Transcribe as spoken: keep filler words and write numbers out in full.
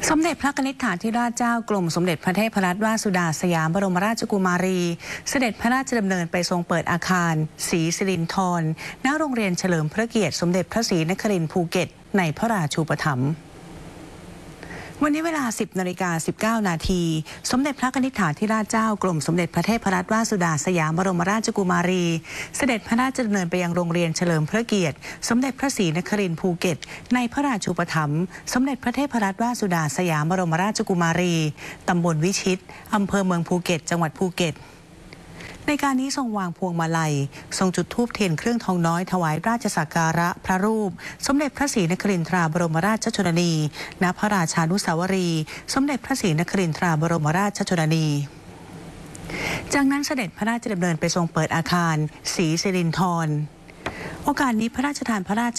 สมเด็จพระกนิษฐาธิราชเจ้ากรมสมเด็จพระเทพรัตนราชสุดาสยามบรมราชกุมารีเสด็จพระราชดำเนินไปทรงเปิดอาคารศรีสิรินธรณโรงเรียนเฉลิมพระเกียรติสมเด็จพระศรีนครินทร์ภูเก็ตในพระราชูปถัมภ์วันนี้เวลา สิบนาฬิกาสิบเก้านาทีสมเด็จพระกนิษฐาธิราชเจ้ากรมสมเด็จพระเทพรัตนราชสุดาสยามบรมราชกุมารีเสด็จพระราชดำเนินไปยังโรงเรียนเฉลิมพระเกียรติสมเด็จพระศรีนครินทร์ภูเก็ตในพระราชูปถัมภ์สมเด็จพระเทพรัตนราชสุดาสยามบรมราชกุมารีตำบลวิชิตอำเภอเมืองภูเก็ตจังหวัดภูเก็ตในการนี้ทรงวางพวงมาลัยทรงจุดธูปเทียนเครื่องทองน้อยถวายราชสักการะพระรูปสมเด็จพระศรีนครินทราบรมราชชนนีณพระราชานุสาวรีย์สมเด็จพระศรีนครินทราบรมราชชนนีจากนั้นเสด็จพระราชดำเนินไปทรงเปิดอาคารศรีสิรินธรโอกาสนี้พระราชทานพระราช